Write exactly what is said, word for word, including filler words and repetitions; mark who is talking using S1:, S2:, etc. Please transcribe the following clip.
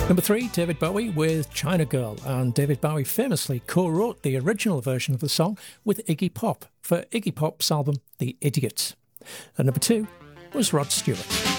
S1: Number three, David Bowie with China Girl, and David Bowie famously co-wrote the original version of the song with Iggy Pop for Iggy Pop's album The Idiots. And number two was Rod Stewart.